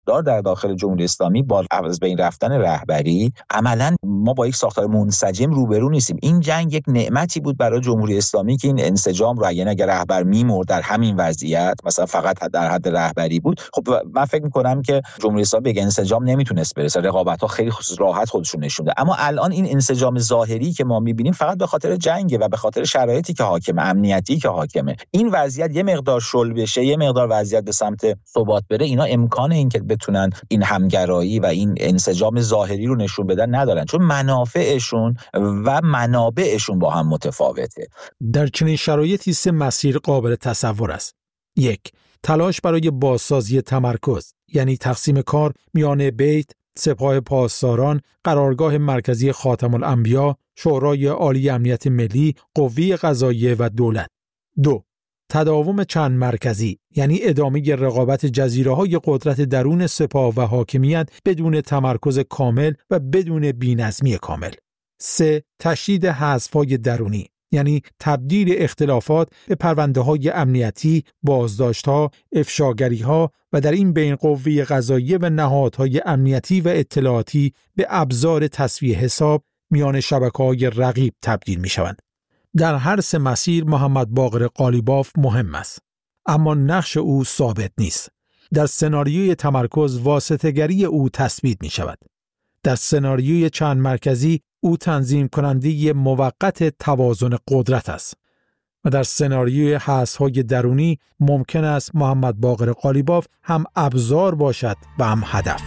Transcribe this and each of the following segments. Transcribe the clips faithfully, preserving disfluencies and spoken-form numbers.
دار در داخل جمهوری اسلامی با از بین رفتن رهبری عملاً ما با یک ساختار منسجم روبرو نیستیم. این جنگ یک نعمتی بود برای جمهوری اسلامی که این انسجام رو، یعنی اگر رهبر میمرد در همین وضعیت مثلا فقط در حد رهبری بود، خب من فکر می‌کنم که جمهوری اسلامی به انسجام نمیتونست برسه، رقابت‌ها خیلی راحت خودشون نشونده. اما الان این انسجام ظاهری که ما می‌بینیم فقط به خاطر جنگ و به خاطر شرایطی که حاکمه، امنیتی که حاکمه. این وضعیت یه مقدار شل بشه، یه مقدار وضعیت به سمت ثبات بره، اینا امکان این که بتونن این همگرایی و این انسجام ظاهری رو نشون بدن ندارن، چون منافعشون و منابعشون با هم متفاوته. در چنین شرایطی سه مسیر قابل تصور است. یک، تلاش برای بازسازی تمرکز، یعنی تقسیم کار میان بیت، سپاه پاسداران، قرارگاه مرکزی خاتم الانبیا، شورای عالی امنیت ملی، قوه قضاییه و دولت. دو، تداوم چند مرکزی، یعنی ادامه رقابت جزیره‌های قدرت درون سپاه و حاکمیت بدون تمرکز کامل و بدون بی‌نظمی کامل. سه، تشدید حذف‌های درونی، یعنی تبدیل اختلافات به پرونده‌های امنیتی، بازداشت‌ها، افشاگری‌ها و در این بین قوه قضاییه و نهادهای امنیتی و اطلاعاتی به ابزار تسویه حساب میان شبکه‌های رقیب تبدیل می‌شوند. در هر سه مسیر محمد باقر قالیباف مهم است، اما نقش او ثابت نیست. در سناریوی تمرکز واسطه‌گری او تثبیت می‌شود. در سناریوی چند مرکزی او تنظیم کننده موقت توازن قدرت است و در سناریوی حذف‌های درونی ممکن است محمد باقر قالیباف هم ابزار باشد و هم هدف.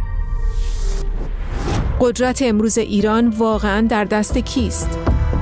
قدرت امروز ایران واقعاً در دست کیست؟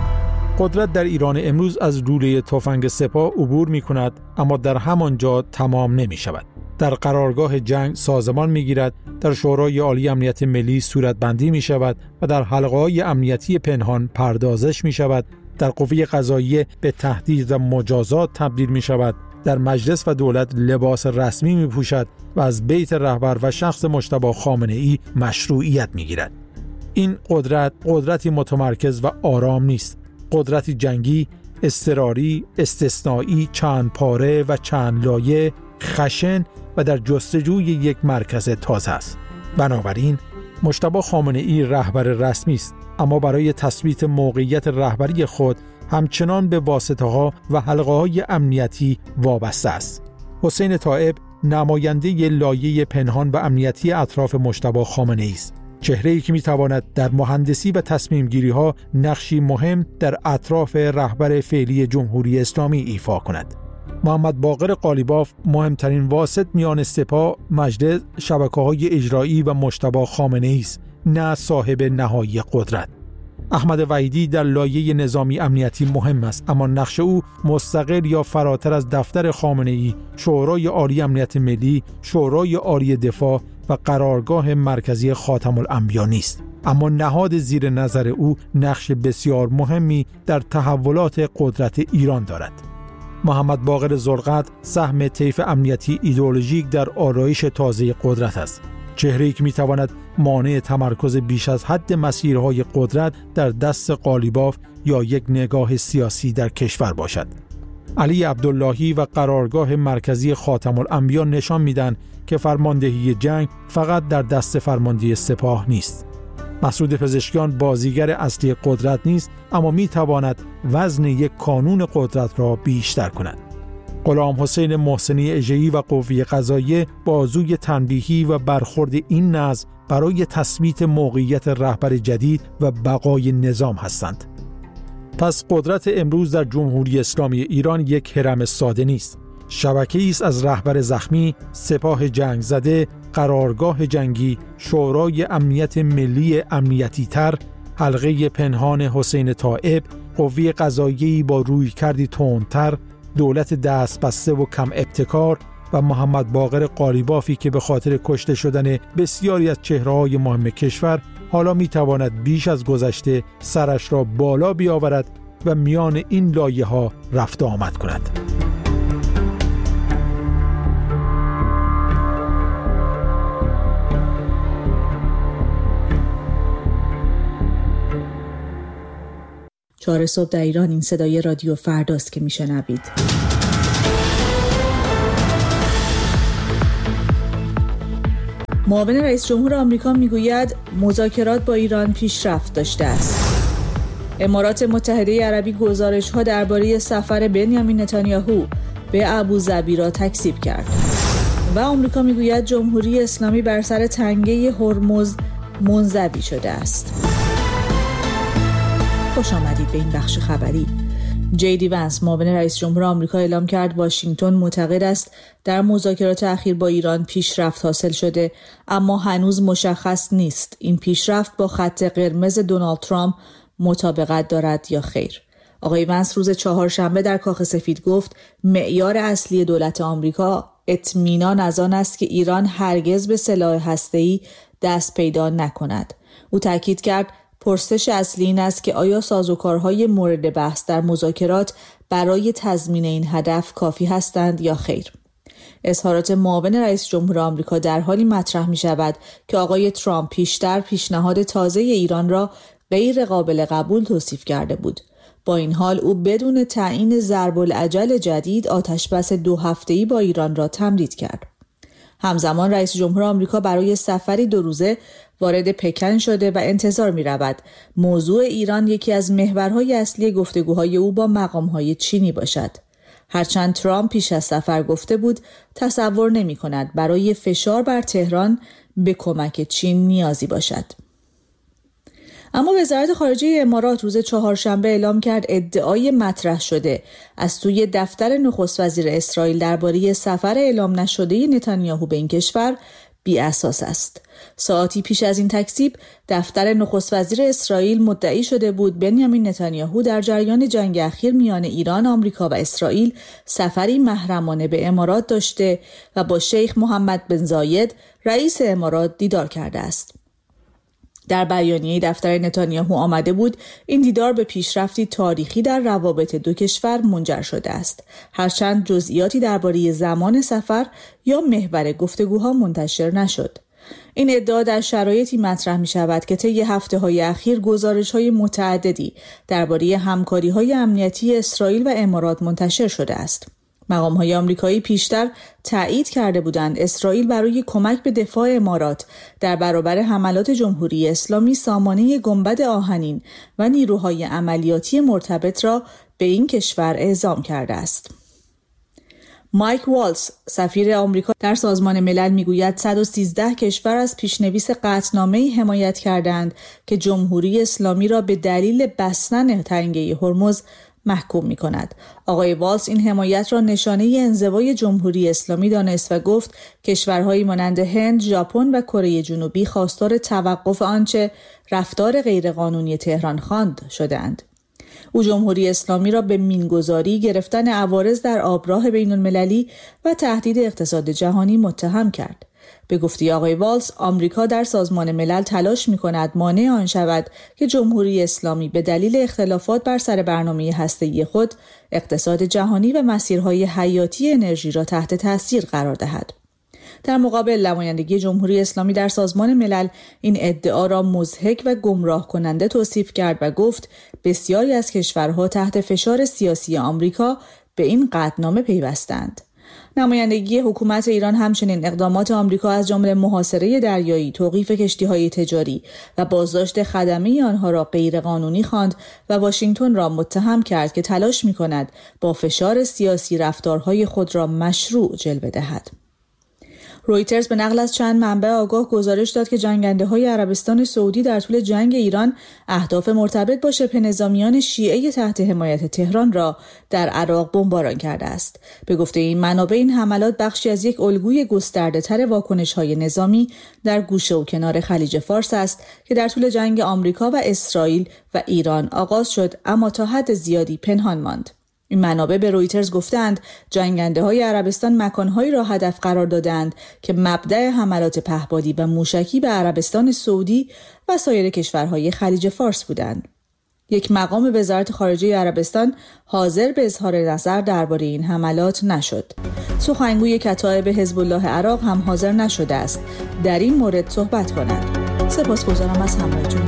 قدرت در ایران امروز از لوله تفنگ سپاه عبور می کند، اما در همان جا تمام نمی شود. در قرارگاه جنگ سازمان می گیرد، در شورای عالی امنیت ملی صورتبندی می شود و در حلقه‌های امنیتی پنهان پردازش می شود. در قوه قضاییه به تهدید و مجازات تبدیل می شود. در مجلس و دولت لباس رسمی می پوشد و از بیت رهبر و شخص مجتبی خامنه‌ای مشروعیت می گیرد. این قدرت قدرتی متمرکز و آرام نیست. قدرتی جنگی، اضطراری، استثنایی، چند پاره و چند لایه، خشن و در جستجوی یک مرکز تازه است. بنابراین مجتبی خامنه‌ای رهبر رسمی است، اما برای تثبیت موقعیت رهبری خود همچنان به واسطه‌ها و حلقه‌های امنیتی وابسته است. حسین طایب نماینده لایه پنهان و امنیتی اطراف مجتبی خامنه‌ای است. چهره‌ای که می‌تواند در مهندسی و تصمیم‌گیری‌ها نقشی مهم در اطراف رهبر فعلی جمهوری اسلامی ایفا کند. محمد باقر قالیباف مهمترین واسط میان سپاه، مجلس، شبکه‌های اجرایی و مجتبی خامنه‌ای است، نه صاحب نهایی قدرت. احمد وحیدی در لایه نظامی امنیتی مهم است، اما نقش او مستقل یا فراتر از دفتر خامنه‌ای، شورای عالی امنیت ملی، شورای عالی دفاع و قرارگاه مرکزی خاتم الانبیا نیست. اما نهاد زیر نظر او نقش بسیار مهمی در تحولات قدرت ایران دارد. محمد باقر ذوالقدر سهم طیف امنیتی ایدئولوژیک در آرایش تازه قدرت است. چهره‌ای که می‌تواند مانع تمرکز بیش از حد مسیرهای قدرت در دست قالیباف یا یک نگاه سیاسی در کشور باشد. علی عبداللهی و قرارگاه مرکزی خاتم الانبیا نشان می‌دهند که فرماندهی جنگ فقط در دست فرماندهی سپاه نیست. مسعود پزشکیان بازیگر اصلی قدرت نیست، اما می‌تواند وزن یک کانون قدرت را بیشتر کند. غلام حسین محسنی اژه‌ای و قوه قضاییه بازوی تنبیهی و برخورد این نظم برای تثبیت موقعیت رهبر جدید و بقای نظام هستند. پس قدرت امروز در جمهوری اسلامی ایران یک هرم ساده نیست. شبکه‌ای است از رهبر زخمی، سپاه جنگ زده، قرارگاه جنگی، شورای امنیت ملی امنیتی تر، حلقه پنهان حسین طایب، قوه قضاییه‌ای با رویکردی تندتر، دولت دست بسته و کم ابتکار و محمد باقر قالیبافی که به خاطر کشته شدن بسیاری از چهره‌های مهم کشور حالا می‌تواند بیش از گذشته سرش را بالا بیاورد و میان این لایه‌ها رفت و آمد کند. چهار صبح در ایران، این صدای رادیو فرداست که میشنوید. معاون رئیس جمهور آمریکا میگوید مذاکرات با ایران پیشرفت داشته است. امارات متحده عربی گزارش‌ها درباره سفر بنیامین نتانیاهو به ابوظبی را تکذیب کرد. و آمریکا میگوید جمهوری اسلامی بر سر تنگه هرمز منزوی شده است. خوش آمدید به این بخش خبری. جی دی ونس معاون رئیس جمهور آمریکا اعلام کرد واشنگتن معتقد است در مذاکرات اخیر با ایران پیشرفت حاصل شده، اما هنوز مشخص نیست این پیشرفت با خط قرمز دونالد ترامپ مطابقت دارد یا خیر. آقای ونس روز چهارشنبه در کاخ سفید گفت معیار اصلی دولت آمریکا اطمینان از آن است که ایران هرگز به سلاح هسته‌ای دست پیدا نکند. او تاکید کرد پرسش اصلی این است که آیا سازوکارهای مورد بحث در مذاکرات برای تضمین این هدف کافی هستند یا خیر. اظهارات معاون رئیس جمهور آمریکا در حالی مطرح می شود که آقای ترامپ پیشتر پیشنهاد تازه ایران را غیر قابل قبول توصیف کرده بود. با این حال او بدون تعیین ضرب الاجل جدید آتشبس دو هفته‌ای با ایران را تمدید کرد. همزمان رئیس جمهور آمریکا برای سفری دو روزه وارد پکن شده و انتظار می رود موضوع ایران یکی از محورهای اصلی گفتگوهای او با مقامهای چینی باشد. هرچند ترامپ پیش از سفر گفته بود تصور نمی کند برای فشار بر تهران به کمک چین نیازی باشد. اما وزارت خارجه امارات روز چهارشنبه اعلام کرد ادعای مطرح شده از سوی دفتر نخست وزیر اسرائیل درباره سفر اعلام نشده نتانیاهو به این کشور بی اساس است. ساعتی پیش از این تکذیب دفتر نخست وزیر اسرائیل مدعی شده بود بنیامین نتانیاهو در جریان جنگ اخیر میان ایران، آمریکا و اسرائیل سفری محرمانه به امارات داشته و با شیخ محمد بن زاید رئیس امارات دیدار کرده است. در بیانیه دفتر نتانیاهو آمده بود این دیدار به پیشرفتی تاریخی در روابط دو کشور منجر شده است، هرچند جزئیاتی درباره زمان سفر یا محور گفتگوها منتشر نشد. این ادعا در شرایطی مطرح می شود که طی هفته‌های اخیر گزارش‌های متعددی درباره همکاری‌های امنیتی اسرائیل و امارات منتشر شده است. مقام‌های آمریکایی پیشتر تایید کرده بودند اسرائیل برای کمک به دفاع امارات در برابر حملات جمهوری اسلامی سامانه گنبد آهنین و نیروهای عملیاتی مرتبط را به این کشور اعزام کرده است. مایک والز سفیر آمریکا در سازمان ملل میگوید صد و سیزده کشور از پیشنویس قطعنامه‌ای حمایت کردند که جمهوری اسلامی را به دلیل بستن تنگه هرمز محکوم می کند. آقای والز این حمایت را نشانه انزوای جمهوری اسلامی دانست و گفت کشورهایی مانند هند، ژاپن و کره جنوبی خواستار توقف آنچه رفتار غیرقانونی تهران خواند شدند. او جمهوری اسلامی را به مینگذاری، گرفتن عوارض در آبراه بین المللی و تهدید اقتصاد جهانی متهم کرد. به گفته آقای والز، آمریکا در سازمان ملل تلاش می‌کند مانع آن شود که جمهوری اسلامی به دلیل اختلافات بر سر برنامه هسته‌ای خود اقتصاد جهانی و مسیرهای حیاتی انرژی را تحت تاثیر قرار دهد. در مقابل نمایندگی جمهوری اسلامی در سازمان ملل این ادعا را مضحک و گمراه کننده توصیف کرد و گفت بسیاری از کشورها تحت فشار سیاسی آمریکا به این قطعنامه پیوستند. نمایندگی حکومت ایران همچنین اقدامات آمریکا از جمله محاصره دریایی، توقیف کشتی‌های تجاری و بازداشت خدمه آنها را غیرقانونی خواند و واشنگتن را متهم کرد که تلاش می‌کند با فشار سیاسی رفتارهای خود را مشروع جلوه دهد. رویترز به نقل از چند منبع آگاه گزارش داد که جنگنده‌های عربستان سعودی در طول جنگ ایران اهداف مرتبط با شبه نظامیان شیعه تحت حمایت تهران را در عراق بمباران کرده است. به گفته این منابع این حملات بخشی از یک الگوی گسترده‌تر واکنش‌های نظامی در گوشه و کنار خلیج فارس است که در طول جنگ آمریکا و اسرائیل و ایران آغاز شد اما تا حد زیادی پنهان ماند. این منابع به رویترز گفتند جنگنده‌های عربستان مکان‌هایی را هدف قرار دادند که مبدأ حملات پهپادی و موشکی به عربستان سعودی و سایر کشورهای خلیج فارس بودند. یک مقام وزارت خارجه عربستان حاضر به اظهار نظر درباره این حملات نشد. سخنگوی کتایب حزب الله عراق هم حاضر نشده است در این مورد صحبت کند. سپاسگزارم از همراهیتون.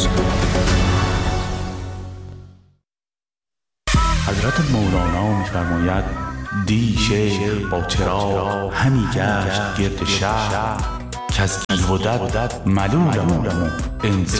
حضرت مولانا می‌فرماید دی شیخ با چراغ همی گشت گرد شهر که از گیو و دد ملولمون